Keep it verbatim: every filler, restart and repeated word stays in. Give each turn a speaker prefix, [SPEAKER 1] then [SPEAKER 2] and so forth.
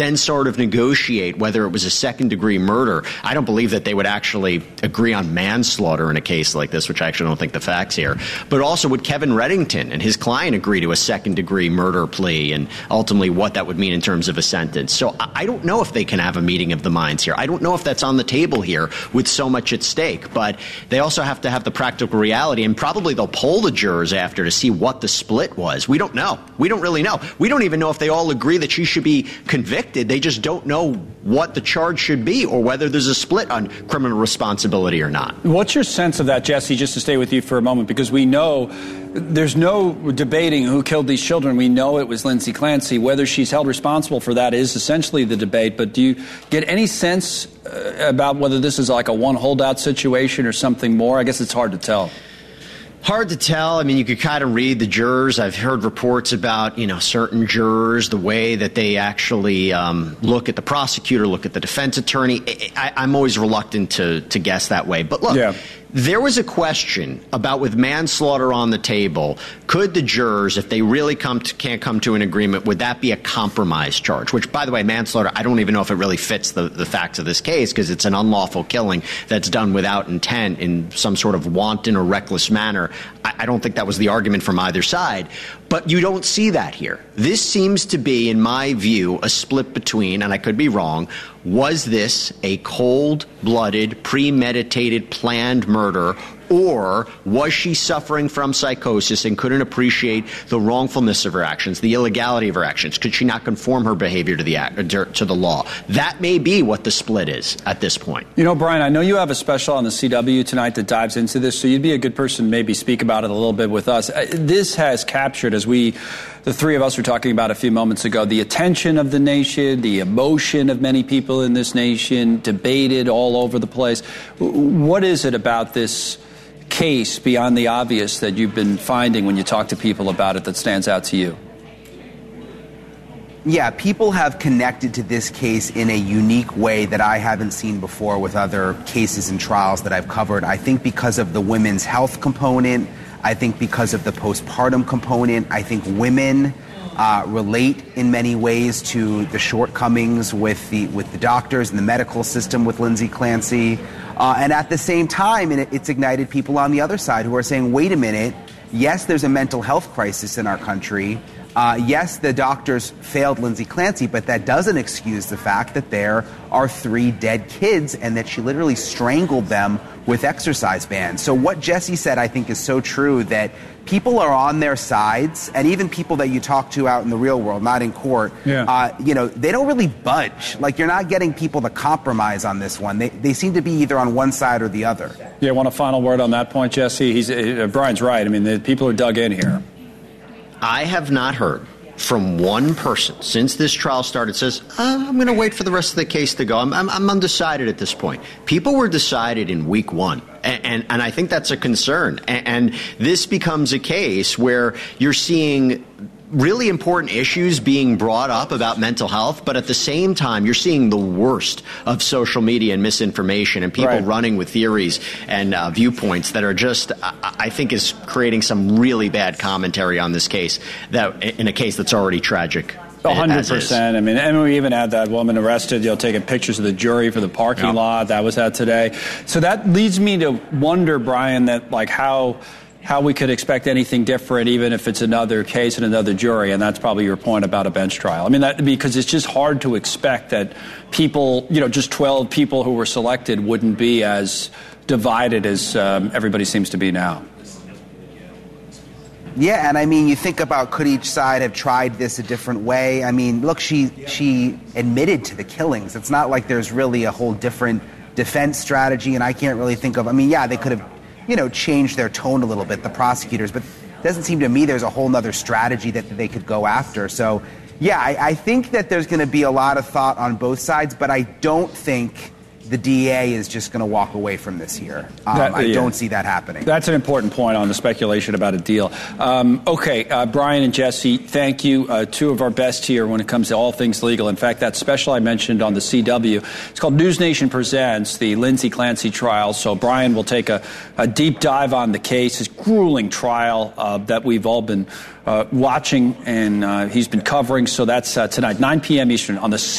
[SPEAKER 1] then sort of negotiate whether it was a second-degree murder. I don't believe that they would actually agree on manslaughter in a case like this, which I actually don't think the facts here. But also, would Kevin Reddington and his client agree to a second-degree murder plea, and ultimately what that would mean in terms of a sentence? So I don't know if they can have a meeting of the minds here. I don't know if that's on the table here with so much at stake. But they also have to have the practical reality, and probably they'll poll the jurors after to see what the split was. We don't know. We don't really know. We don't even know if they all agree that she should be convicted. They just don't know what the charge should be or whether there's a split on criminal responsibility or not.
[SPEAKER 2] What's your sense of that, Jesse, just to stay with you for a moment, because we know there's no debating who killed these children. We know it was Lindsay Clancy. Whether she's held responsible for that is essentially the debate. But do you get any sense uh, about whether this is like a one holdout situation or something more? I guess it's hard to tell.
[SPEAKER 1] Hard to tell. I mean, you could kind of read the jurors. I've heard reports about, you know, certain jurors, the way that they actually um, look at the prosecutor, look at the defense attorney. I, I'm always reluctant to, to guess that way. But look, yeah. There was a question about, with manslaughter on the table, could the jurors, if they really come to, can't come to an agreement, would that be a compromise charge? Which, by the way, manslaughter, I don't even know if it really fits the, the facts of this case, because it's an unlawful killing that's done without intent in some sort of wanton or reckless manner. I, I don't think that was the argument from either side. But you don't see that here. This seems to be, in my view, a split between, and I could be wrong, was this a cold-blooded, premeditated, planned murder, or was she suffering from psychosis and couldn't appreciate the wrongfulness of her actions, the illegality of her actions? Could she not conform her behavior to the act, to the law? That may be what the split is at this point.
[SPEAKER 2] You know, Brian, I know you have a special on the C W tonight that dives into this, so you'd be a good person to maybe speak about it a little bit with us. This has captured, as we, the three of us were talking about a few moments ago, the attention of the nation, the emotion of many people in this nation, debated all over the place. What is it about this case, beyond the obvious, that you've been finding when you talk to people about it, that stands out to you?
[SPEAKER 3] Yeah, people have connected to this case in a unique way that I haven't seen before with other cases and trials that I've covered. I think because of the women's health component, I think because of the postpartum component, I think women uh, relate in many ways to the shortcomings with the with the doctors and the medical system with Lindsay Clancy. Uh, and at the same time, it, it's ignited people on the other side who are saying, wait a minute, yes, there's a mental health crisis in our country. Uh, yes, the doctors failed Lindsay Clancy, but that doesn't excuse the fact that there are three dead kids and that she literally strangled them with exercise bands. So what Jesse said, I think, is so true, that people are on their sides, and even people that you talk to out in the real world, not in court, yeah. uh, you know, they don't really budge. Like, you're not getting people to compromise on this one. They they seem to be either on one side or the other.
[SPEAKER 2] Yeah, want a final word on that point, Jesse? He's uh, Brian's right. I mean, the people are dug in here.
[SPEAKER 1] I have not heard from one person since this trial started says, uh, I'm going to wait for the rest of the case to go. I'm, I'm, I'm undecided at this point. People were decided in week one. And, and, and I think that's a concern. And, and this becomes a case where you're seeing really important issues being brought up about mental health, but at the same time, you're seeing the worst of social media and misinformation and people right. running with theories and uh, viewpoints that are just, I, I think, is creating some really bad commentary on this case, that in a case that's already tragic.
[SPEAKER 2] one hundred percent. I mean, and we even had that woman arrested, you know, taking pictures of the jury for the parking yeah. lot. That was out today. So that leads me to wonder, Brian, that like how how we could expect anything different, even if it's another case and another jury. And that's probably your point about a bench trial. I mean, that because it's just hard to expect that people, you know, just twelve people who were selected wouldn't be as divided as um, everybody seems to be now.
[SPEAKER 3] Yeah, and I mean, you think about, could each side have tried this a different way? I mean, look, she she admitted to the killings. It's not like there's really a whole different defense strategy, and I can't really think of, I mean, yeah, they could have, you know, changed their tone a little bit, the prosecutors, but it doesn't seem to me there's a whole nother strategy that they could go after. So, yeah, I, I think that there's going to be a lot of thought on both sides, but I don't think the D A is just going to walk away from this here. Um, that, I yeah. don't see that happening.
[SPEAKER 2] That's an important point on the speculation about a deal. Um, okay, uh, Brian and Jesse, thank you. Uh, two of our best here when it comes to all things legal. In fact, that special I mentioned on the C W, it's called News Nation Presents, the Lindsay Clancy trial. So Brian will take a, a deep dive on the case, this grueling trial uh, that we've all been uh, watching and uh, he's been covering. So that's uh, tonight, nine p.m. Eastern on the